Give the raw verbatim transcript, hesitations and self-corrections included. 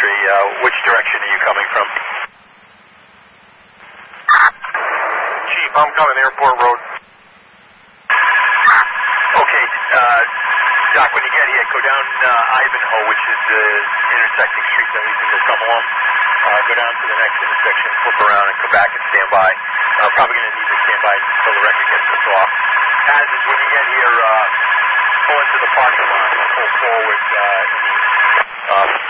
three. Uh, which direction are you coming from? Chief, I'm coming Airport Road. Okay, uh, Doc, when you get here, go down uh, Ivanhoe, which is the intersecting street that leads into Cumberland. Uh, go down to the next intersection, flip around, and come back and stand by. Uh, probably going to need to stand by until the record gets us off. As is, when you get here, uh, pull into the parking lot and pull forward uh, in the uh,